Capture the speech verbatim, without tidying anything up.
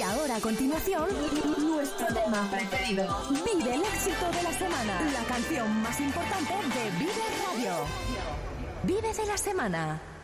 ahora a continuación, nuestro tema preferido. Vive el éxito de la semana. La canción más importante de Vive Radio. Vive de la semana.